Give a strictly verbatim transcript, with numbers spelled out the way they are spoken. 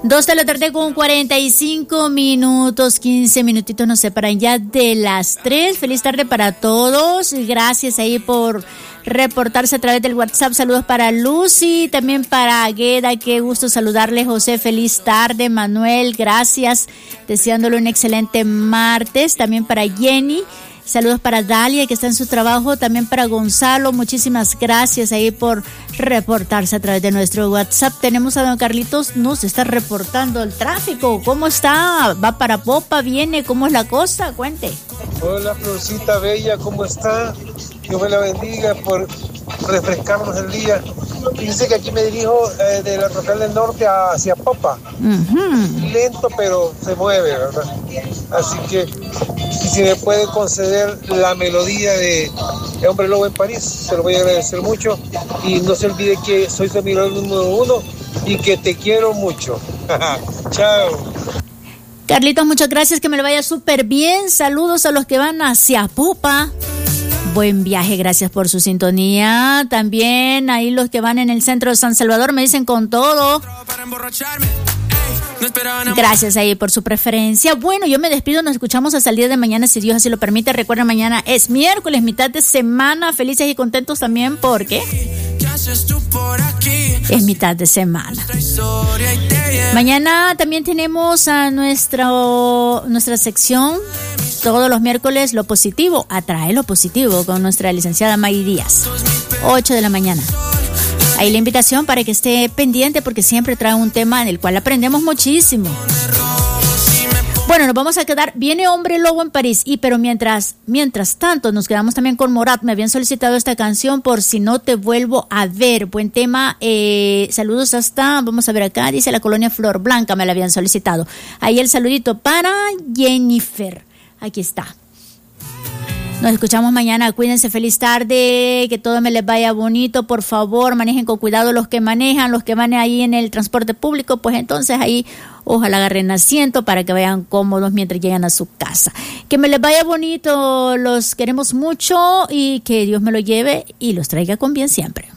Dos de la tarde con cuarenta y cinco minutos, quince minutitos nos separan ya de las tres. Feliz tarde para todos. Gracias ahí por reportarse a través del WhatsApp. Saludos para Lucy, también para Agueda. Qué gusto saludarle, José. Feliz tarde, Manuel. Gracias. Deseándole un excelente martes. También para Jenny. Saludos para Dalia, que está en su trabajo. También para Gonzalo. Muchísimas gracias ahí por reportarse a través de nuestro WhatsApp. Tenemos a don Carlitos, nos está reportando el tráfico. ¿Cómo está? ¿Va para Popa? ¿Viene? ¿Cómo es la cosa? Cuente. Hola, Florcita Bella, ¿cómo está? Dios me la bendiga por refrescarnos el día. Dice que aquí me dirijo eh, de la Rocal del Norte hacia Popa. Uh-huh. Lento, pero se mueve, ¿verdad? Así que si se me puede conceder la melodía de Hombre Lobo en París, se lo voy a agradecer mucho. Y no se olvide que soy su admirador número uno y que te quiero mucho. Chao. Carlitos, muchas gracias, que me lo vaya súper bien. Saludos a los que van hacia Popa. Buen viaje, gracias por su sintonía. También ahí los que van en el centro de San Salvador me dicen con todo. Gracias ahí por su preferencia. Bueno, yo me despido, nos escuchamos hasta el día de mañana, si Dios así lo permite. Recuerden, mañana es miércoles, mitad de semana. Felices y contentos también porque es mitad de semana. Mañana también tenemos a nuestro, nuestra sección, todos los miércoles, lo positivo, atrae lo positivo, con nuestra licenciada May Díaz, ocho de la mañana. Ahí la invitación para que esté pendiente, porque siempre trae un tema en el cual aprendemos muchísimo. Bueno, nos vamos a quedar, viene Hombre Lobo en París, y pero mientras, mientras tanto nos quedamos también con Morat. Me habían solicitado esta canción, Por si no te vuelvo a ver. Buen tema, eh, saludos hasta, vamos a ver acá, dice la colonia Flor Blanca, me la habían solicitado. Ahí el saludito para Jennifer, aquí está. Nos escuchamos mañana, cuídense, feliz tarde, que todo me les vaya bonito, por favor, manejen con cuidado los que manejan, los que van ahí en el transporte público, pues entonces ahí ojalá agarren asiento para que vayan cómodos mientras llegan a su casa. Que me les vaya bonito, los queremos mucho y que Dios me lo lleve y los traiga con bien siempre.